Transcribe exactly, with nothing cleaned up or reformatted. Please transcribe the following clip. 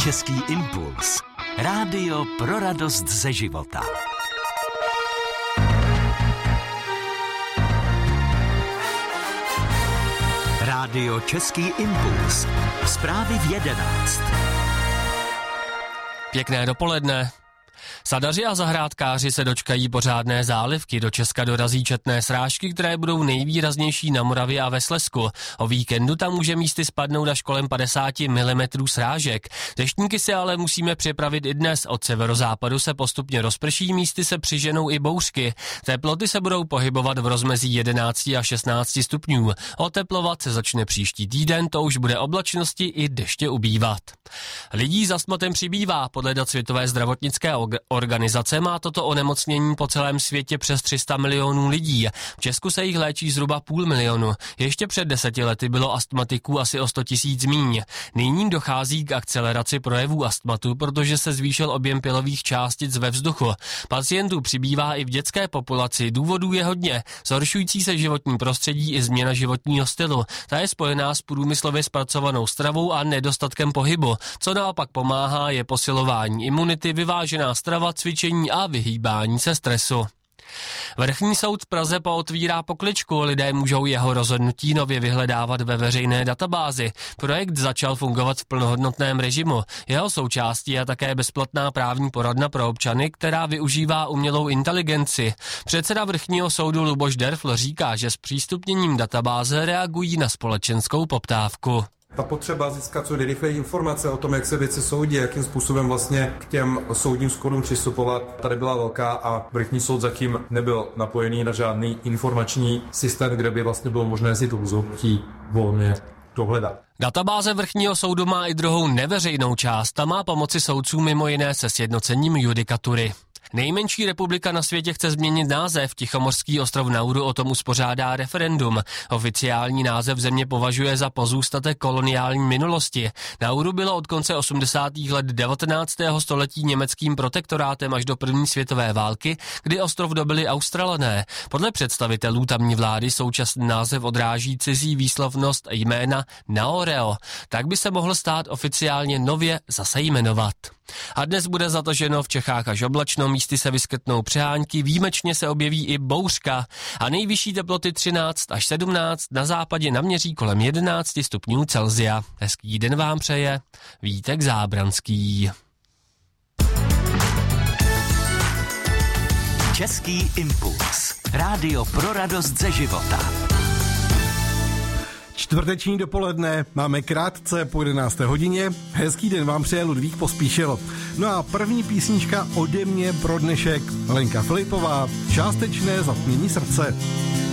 Český impuls. Rádio pro radost ze života. Rádio Český impuls. Zprávy v jedenáct. Pěkné dopoledne. Sadaři a zahrádkáři se dočkají pořádné zálivky. Do Česka dorazí četné srážky, které budou nejvýraznější na Moravě a ve Slezsku. O víkendu tam může místy spadnout až kolem padesát milimetrů srážek. Deštníky si ale musíme připravit i dnes. Od severozápadu se postupně rozprší, místy se přiženou i bouřky. Teploty se budou pohybovat v rozmezí jedenáct a šestnáct stupňů. Oteplovat se začne příští týden, to už bude oblačnosti i deště ubývat. Lidí s astmatem přibývá. Podle dat Světové zdravotnické organizace má toto onemocnění po celém světě přes tři sta milionů lidí. V Česku se jich léčí zhruba půl milionu. Ještě před deseti lety bylo astmatiků asi o sto tisíc míň. Nyní dochází k akceleraci projevů astmatu, protože se zvýšil objem pylových částic ve vzduchu. Pacientů přibývá i v dětské populaci. Důvodů je hodně. Zhoršující se životní prostředí i změna životního stylu. Ta je spojená s průmyslově zpracovanou stravou a nedostatkem pohybu. Co naopak pomáhá, je posilování imunity, vyvážená strava, cvičení a vyhýbání se stresu. Vrchní soud v Praze pootvírá pokličku, lidé můžou jeho rozhodnutí nově vyhledávat ve veřejné databázi. Projekt začal fungovat v plnohodnotném režimu. Jeho součástí je také bezplatná právní poradna pro občany, která využívá umělou inteligenci. Předseda Vrchního soudu Luboš Derfl říká, že s přístupněním databáze reagují na společenskou poptávku. Ta potřeba získat co nejrychleji informace o tom, jak se věci soudí, jakým způsobem vlastně k těm soudním schodům přistupovat, tady byla velká a Vrchní soud zatím nebyl napojený na žádný informační systém, kde by vlastně bylo možné si to rozhodnutí volně dohledat. Databáze Vrchního soudu má i druhou neveřejnou část, ta má pomoci soudcům mimo jiné se sjednocením judikatury. Nejmenší republika na světě chce změnit název. Tichomořský ostrov Nauru o tom uspořádá referendum. Oficiální název země považuje za pozůstatek koloniální minulosti. Nauru bylo od konce osmdesátých let devatenáctého století německým protektorátem až do první světové války, kdy ostrov dobyli Australané. Podle představitelů tamní vlády současný název odráží cizí výslovnost jména Naoreo. Tak by se mohl stát oficiálně nově zase jmenovat. A dnes bude zataženo v Čechách až oblačno, místy se vyskytnou přehánky, výjimečně se objeví i bouřka a nejvyšší teploty třináct až sedmnáct, na západě naměří kolem jedenáct stupňů Celsia. Hezký den vám přeje Vítek Zábranský. Český impuls. Rádio pro radost ze života. Čtvrteční dopoledne, máme krátce po jedenácté hodině. Hezký den vám přeje Ludvík Pospíšil. No a první písnička ode mě pro dnešek. Lenka Filipová, Částečné zatmění srdce.